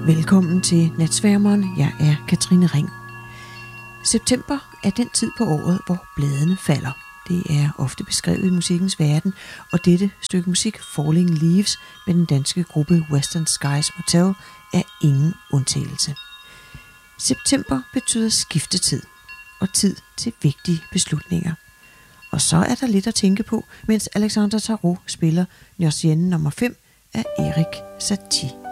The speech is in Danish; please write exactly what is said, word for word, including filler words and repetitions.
Velkommen til Natsværmeren. Jeg er Katrine Ring. September er den tid på året, hvor bladene falder. Det er ofte beskrevet i musikkens verden, og dette stykke musik, Falling Leaves, med den danske gruppe Western Skies Motel, er ingen undtagelse. September betyder skiftetid og tid til vigtige beslutninger. Og så er der lidt at tænke på, mens Alexandre Tarot spiller Gnossienne nummer fem af Erik Satie.